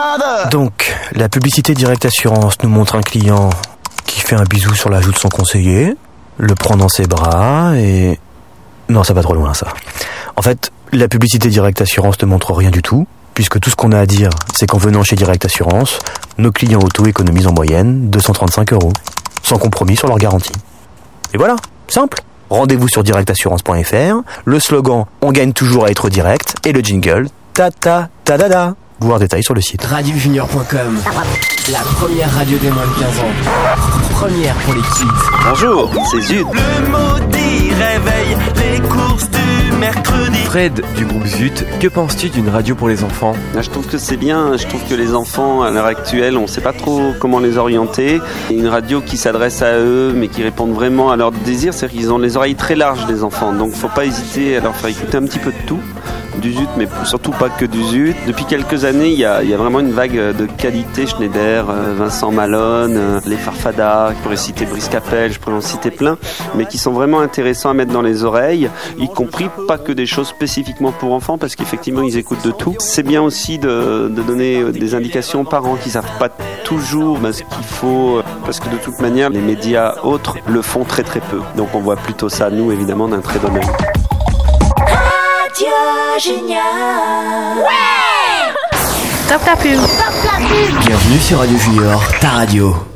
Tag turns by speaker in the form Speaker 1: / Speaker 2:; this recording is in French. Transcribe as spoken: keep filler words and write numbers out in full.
Speaker 1: Donc, la publicité Direct Assurance nous montre un client qui fait un bisou sur la joue de son conseiller, le prend dans ses bras et... Non, ça va trop loin, ça. En fait, la publicité Direct Assurance ne montre rien du tout, puisque tout ce qu'on a à dire, c'est qu'en venant chez Direct Assurance, nos clients auto économisent en moyenne deux cent trente-cinq euros, sans compromis sur leur garantie. Et voilà, simple. Rendez-vous sur direct assurance point f r, le slogan « On gagne toujours à être direct » et le jingle « Ta ta ta da da ». Voir détails sur le site.
Speaker 2: radio junior point com, la première radio des moins de quinze ans. Première pour les kids.
Speaker 3: Bonjour, c'est Zut.
Speaker 4: Le maudit réveil, les courses du mercredi.
Speaker 5: Fred du groupe Zut, que penses-tu d'une radio pour les enfants ?
Speaker 3: Je trouve que c'est bien, je trouve que les enfants à l'heure actuelle, on ne sait pas trop comment les orienter. Une radio qui s'adresse à eux, mais qui répond vraiment à leurs désirs, c'est qu'ils ont les oreilles très larges, les enfants. Donc il ne faut pas hésiter à leur faire écouter un petit peu de tout. Du Zut, mais surtout pas que du Zut. Depuis quelques années, il y a, il y a vraiment une vague de qualité. Schneider, Vincent Malone, les Farfadas, je pourrais citer Brice Capel, je pourrais en citer plein, mais qui sont vraiment intéressants à mettre dans les oreilles, y compris pas que des choses spécifiquement pour enfants, parce qu'effectivement, ils écoutent de tout. C'est bien aussi de, de donner des indications aux parents qui savent pas toujours ben, ce qu'il faut, parce que de toute manière, les médias autres le font très très peu. Donc on voit plutôt ça, nous, évidemment, d'un très bon œil.
Speaker 6: Génial. Ouais. Top la pub. Top la pub.
Speaker 2: Bienvenue sur Radio Junior, ta radio.